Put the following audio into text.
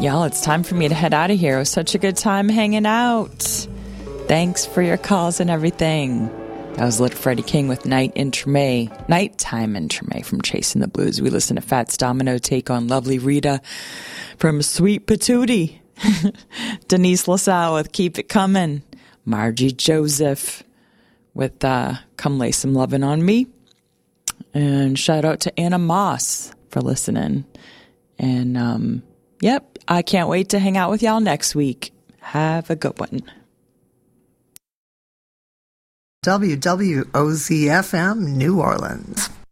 Y'all, it's time for me to head out of here. It was such a good time hanging out. Thanks for your calls and everything. That was Little Freddie King with Nighttime Intermé from Chasing the Blues. We listened to Fats Domino take on Lovely Rita from Sweet Patootie. Denise LaSalle with Keep It Comin'. Margie Joseph with Come Lay Some Lovin' on Me. And shout out to Anna Moss for listening. And, yep, I can't wait to hang out with y'all next week. Have a good one. WWOZ-FM, New Orleans.